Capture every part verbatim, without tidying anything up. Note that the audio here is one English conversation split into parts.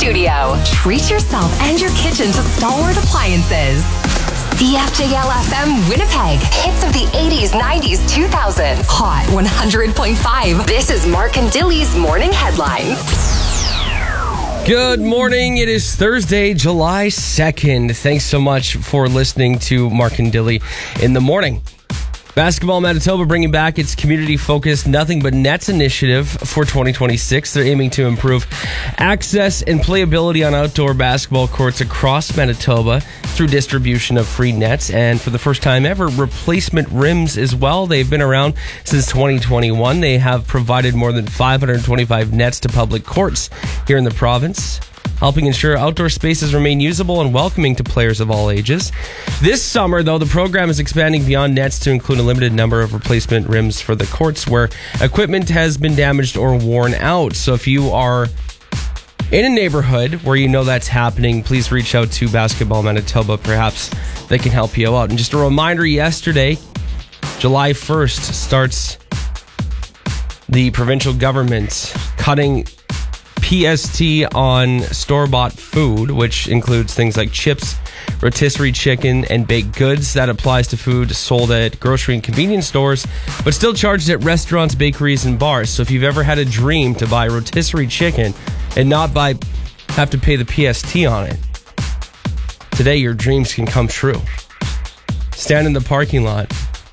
studio. Treat yourself and your kitchen to Stalwart Appliances. C F J L F M Winnipeg. Hits of the eighties, nineties, two thousands. Hot one hundred point five. This is Mark and Dilly's Morning Headlines. Good morning. It is Thursday, July second. Thanks so much for listening to Mark and Dilly in the morning. Basketball Manitoba bringing back its community-focused Nothing But Nets initiative for twenty twenty-six. They're aiming to improve access and playability on outdoor basketball courts across Manitoba through distribution of free nets and, for the first time ever, replacement rims as well. They've been around since twenty twenty-one. They have provided more than five hundred twenty-five nets to public courts here in the province, helping ensure outdoor spaces remain usable and welcoming to players of all ages. This summer, though, the program is expanding beyond nets to include a limited number of replacement rims for the courts where equipment has been damaged or worn out. So if you are in a neighborhood where you know that's happening, please reach out to Basketball Manitoba. Perhaps they can help you out. And just a reminder, yesterday, July first, starts the provincial government cutting P S T on store-bought food, which includes things like chips, rotisserie chicken, and baked goods. That applies to food sold at grocery and convenience stores, but still charged at restaurants, bakeries, and bars. So if you've ever had a dream to buy rotisserie chicken and not buy, have to pay the P S T on it, today your dreams can come true. Stand in the parking lot.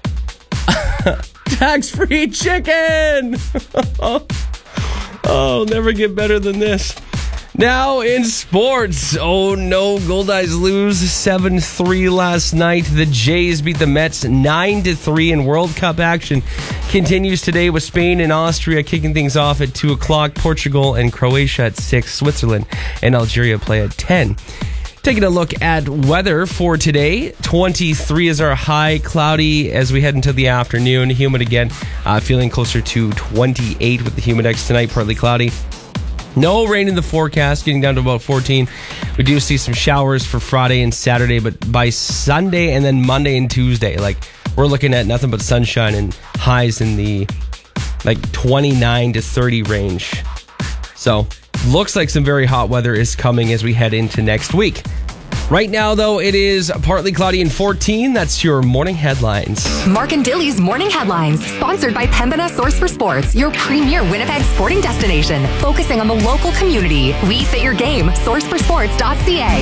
Tax-free chicken! Oh, never get better than this. Now in sports. Oh no, Goldeyes lose seven three last night. The Jays beat the Mets nine to three, and World Cup action continues today with Spain and Austria kicking things off at two o'clock. Portugal and Croatia at six. Switzerland and Algeria play at ten. Taking a look at weather for today, twenty-three is our high, cloudy as we head into the afternoon, humid again, uh, feeling closer to twenty-eight with the Humidex tonight, partly cloudy. No rain in the forecast, getting down to about fourteen. We do see some showers for Friday and Saturday, but by Sunday and then Monday and Tuesday, like we're looking at nothing but sunshine and highs in the like twenty-nine to thirty range. So looks like some very hot weather is coming as we head into next week. Right now, though, it is partly cloudy and fourteen. That's your morning headlines. Mark and Dilly's Morning Headlines, sponsored by Pembina Source for Sports, your premier Winnipeg sporting destination, focusing on the local community. We fit your game. source for sports dot c a.